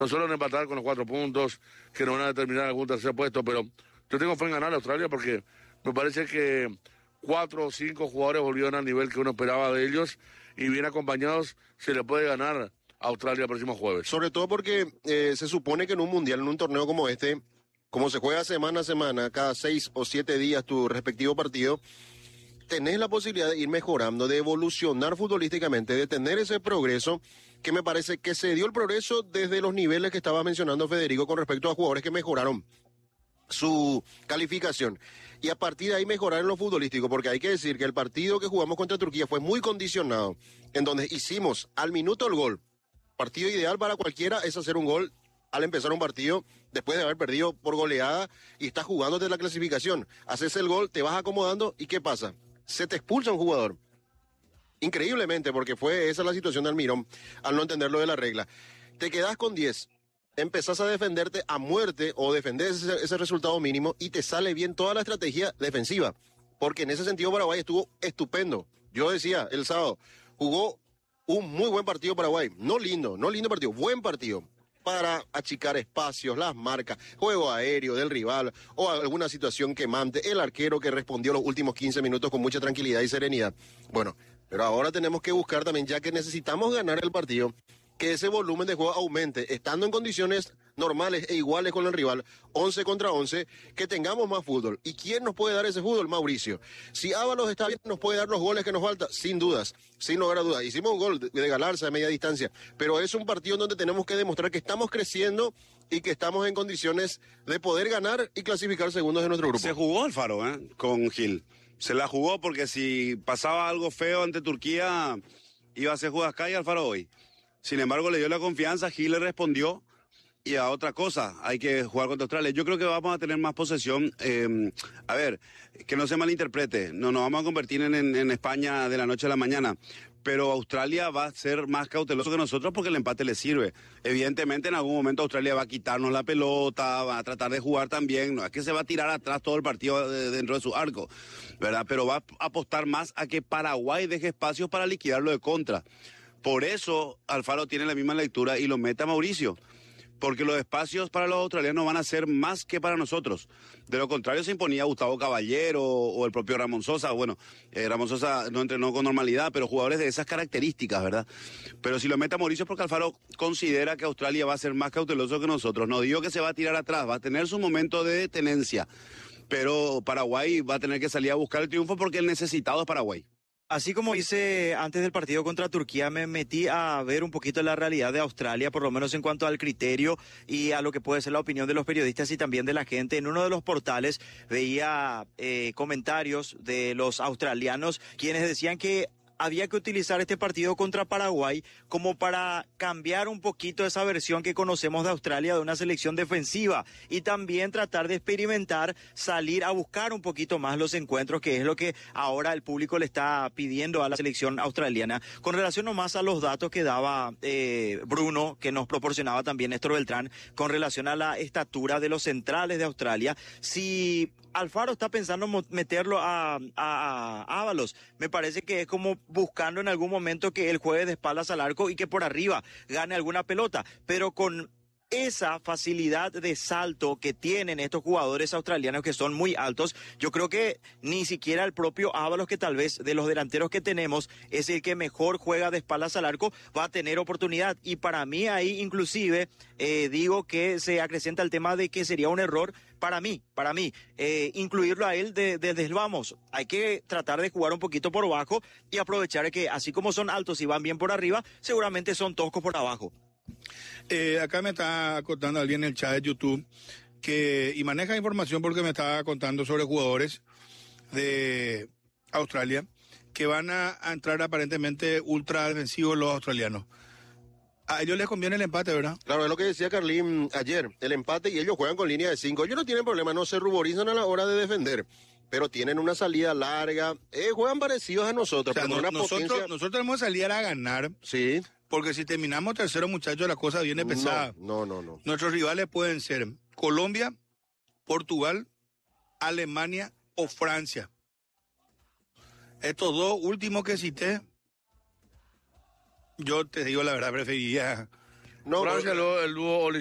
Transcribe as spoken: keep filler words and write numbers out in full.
no solo en empatar con los cuatro puntos, que nos van a determinar algún tercer puesto, pero yo tengo fe en ganar a Australia porque me parece que cuatro o cinco jugadores volvieron al nivel que uno esperaba de ellos y bien acompañados se le puede ganar a Australia el próximo jueves. Sobre todo porque eh, se supone que en un mundial, en un torneo como este, como se juega semana a semana, cada seis o siete días tu respectivo partido, tenés la posibilidad de ir mejorando, de evolucionar futbolísticamente, de tener ese progreso, que me parece que se dio el progreso desde los niveles que estaba mencionando Federico con respecto a jugadores que mejoraron su calificación. Y a partir de ahí mejorar en lo futbolístico, porque hay que decir que el partido que jugamos contra Turquía fue muy condicionado, en donde hicimos al minuto el gol. Partido ideal para cualquiera es hacer un gol al empezar un partido después de haber perdido por goleada y estás jugando de la clasificación. Haces el gol, te vas acomodando y ¿qué pasa? Se te expulsa un jugador. Increíblemente, porque fue esa la situación de Almirón al no entender lo de la regla. Te quedás con diez. Empezás a defenderte a muerte o defender ese, ese resultado mínimo y te sale bien toda la estrategia defensiva. Porque en ese sentido Paraguay estuvo estupendo. Yo decía el sábado, jugó un muy buen partido Paraguay. No lindo, no lindo partido, buen partido. Para achicar espacios, las marcas, juego aéreo del rival o alguna situación quemante, el arquero que respondió los últimos quince minutos con mucha tranquilidad y serenidad. Bueno, pero ahora tenemos que buscar también, ya que necesitamos ganar el partido, que ese volumen de juego aumente, estando en condiciones normales e iguales con el rival, once contra once, que tengamos más fútbol. ¿Y quién nos puede dar ese fútbol? Mauricio. Si Ábalos está bien, nos puede dar los goles que nos falta, sin dudas, sin lugar a dudas. Hicimos un gol de, de Galarza de media distancia, pero es un partido donde tenemos que demostrar que estamos creciendo y que estamos en condiciones de poder ganar y clasificar segundos de nuestro grupo. Se jugó Alfaro, ¿eh? Con Gil. Se la jugó porque si pasaba algo feo ante Turquía, iba a ser Judasca y Alfaro hoy. Sin embargo, le dio la confianza, Gil le respondió. Y a otra cosa, hay que jugar contra Australia. Yo creo que vamos a tener más posesión. Eh, a ver, que no se malinterprete, no nos vamos a convertir en, en, en España de la noche a la mañana. Pero Australia va a ser más cauteloso que nosotros porque el empate le sirve. Evidentemente, en algún momento Australia va a quitarnos la pelota, va a tratar de jugar también. No es que se va a tirar atrás todo el partido de, dentro de su arco, ¿verdad? Pero va a apostar más a que Paraguay deje espacios para liquidarlo de contra. Por eso Alfaro tiene la misma lectura y lo mete a Mauricio. Porque los espacios para los australianos van a ser más que para nosotros. De lo contrario se imponía Gustavo Caballero o el propio Ramón Sosa. Bueno, eh, Ramón Sosa no entrenó con normalidad, pero jugadores de esas características, ¿verdad? Pero si lo mete a Mauricio es porque Alfaro considera que Australia va a ser más cauteloso que nosotros. No digo que se va a tirar atrás, va a tener su momento de tenencia. Pero Paraguay va a tener que salir a buscar el triunfo porque el necesitado es Paraguay. Así como hice antes del partido contra Turquía, me metí a ver un poquito la realidad de Australia, por lo menos en cuanto al criterio y a lo que puede ser la opinión de los periodistas y también de la gente. En uno de los portales veía eh, comentarios de los australianos quienes decían que había que utilizar este partido contra Paraguay como para cambiar un poquito esa versión que conocemos de Australia, de una selección defensiva, y también tratar de experimentar, salir a buscar un poquito más los encuentros, que es lo que ahora el público le está pidiendo a la selección australiana. Con relación nomás a los datos que daba eh, Bruno, que nos proporcionaba también Néstor Beltrán, con relación a la estatura de los centrales de Australia, si Alfaro está pensando meterlo a, a, a Ábalos, me parece que es como buscando en algún momento que él juegue de espaldas al arco y que por arriba gane alguna pelota, pero con esa facilidad de salto que tienen estos jugadores australianos que son muy altos, yo creo que ni siquiera el propio Ábalos, que tal vez de los delanteros que tenemos es el que mejor juega de espaldas al arco, va a tener oportunidad. Y para mí ahí inclusive eh, digo que se acrecenta el tema de que sería un error para mí, para mí, eh, incluirlo a él desde de, de el vamos. Hay que tratar de jugar un poquito por abajo y aprovechar que así como son altos y van bien por arriba, seguramente son toscos por abajo. Eh, acá me está contando alguien en el chat de YouTube que, y maneja información porque me está contando sobre jugadores de Australia que van a, a entrar aparentemente ultra defensivos los australianos. A ellos les conviene el empate, ¿verdad? Claro, es lo que decía Carlín ayer, el empate, y ellos juegan con línea de cinco. Ellos no tienen problema, no se ruborizan a la hora de defender, pero tienen una salida larga, eh, juegan parecidos a nosotros. O sea, pero no, una nosotros, potencia... nosotros tenemos que salir a ganar. Sí. Porque si terminamos tercero, muchachos, la cosa viene pesada. No, no, no, no. Nuestros rivales pueden ser Colombia, Portugal, Alemania o Francia. Estos dos últimos que cité, yo te digo la verdad, preferiría No, Francia, no, el, el dúo